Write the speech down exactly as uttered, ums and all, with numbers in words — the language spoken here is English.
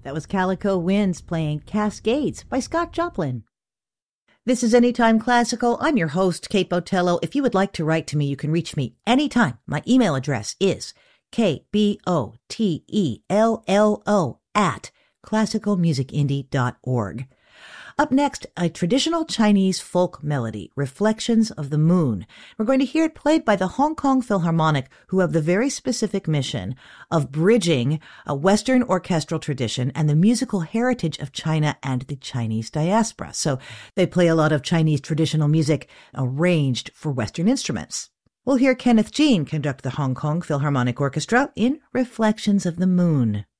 That was Calico Winds playing Cascades by Scott Joplin. This is Anytime Classical. I'm your host, Kate Botello. If you would like to write to me, you can reach me anytime. My email address is K B O T E L L O at classical music indie dot org. Up next, a traditional Chinese folk melody, Reflections of the Moon. We're going to hear it played by the Hong Kong Philharmonic, who have the very specific mission of bridging a Western orchestral tradition and the musical heritage of China and the Chinese diaspora. So they play a lot of Chinese traditional music arranged for Western instruments. We'll hear Kenneth Jean conduct the Hong Kong Philharmonic Orchestra in Reflections of the Moon.